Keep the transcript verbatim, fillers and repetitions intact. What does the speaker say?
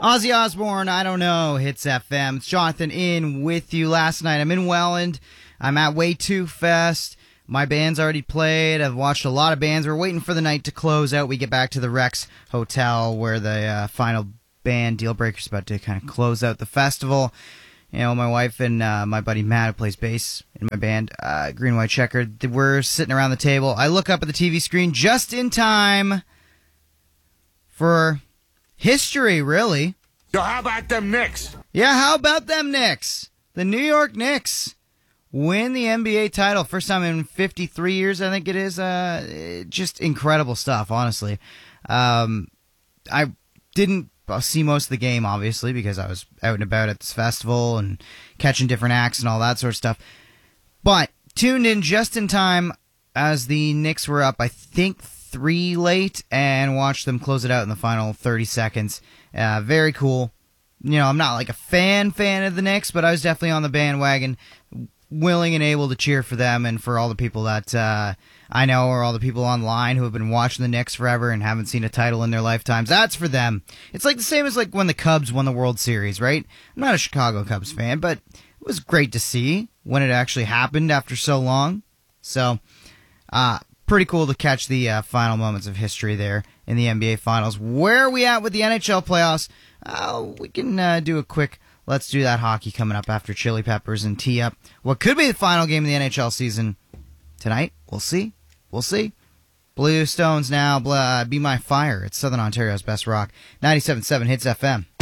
Ozzy Osbourne, I Don't Know, Hits F M. It's Jonathan in with you last night. I'm in Welland. I'm at Way Too Fest. My band's already played. I've watched a lot of bands. We're waiting for the night to close out. We get back to the Rex Hotel where the uh, final band, Dealbreaker's, about to kind of close out the festival. You know, my wife and uh, my buddy Matt, who plays bass in my band, uh, Green White Checker, we're sitting around the table. I look up at the T V screen just in time for history, really. So how about them Knicks? Yeah, how about them Knicks? The New York Knicks win the N B A title. First time in fifty-three years, I think it is. Uh, just incredible stuff, honestly. Um, I didn't see most of the game, obviously, because I was out and about at this festival and catching different acts and all that sort of stuff. But tuned in just in time as the Knicks were up, I think, three late, and watched them close it out in the final thirty seconds. Uh, very cool. You know, I'm not like a fan fan of the Knicks, but I was definitely on the bandwagon, willing and able to cheer for them and for all the people that uh, I know, or all the people online who have been watching the Knicks forever and haven't seen a title in their lifetimes. That's for them. It's like the same as like when the Cubs won the World Series, right? I'm not a Chicago Cubs fan, but it was great to see when it actually happened after so long. So, uh, pretty cool to catch the uh, final moments of history there in the N B A Finals. Where are we at with the N H L playoffs? Uh, we can uh, do a quick Let's Do That Hockey coming up after Chili Peppers and tee up what could be the final game of the N H L season tonight. We'll see. We'll see. Blue Stones now. Uh, Be My Fire. It's Southern Ontario's best rock. ninety-seven point seven Hits F M.